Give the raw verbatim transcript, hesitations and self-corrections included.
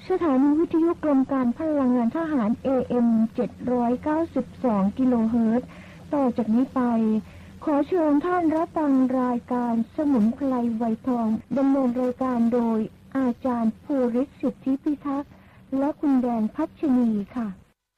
สถานีวิทยุกรมการพลังงานทหาร เอ เอ็ม เจ็ดร้อยเก้าสิบสอง กิโลเฮิรตซ์ต่อจากนี้ไปขอเชิญท่านรับฟังรายการสมุนไพรไวทองดำเนินรายการโดยอาจารย์ภูริศ สิทธิพิทักษ์และคุณแดงพัชนีค่ะ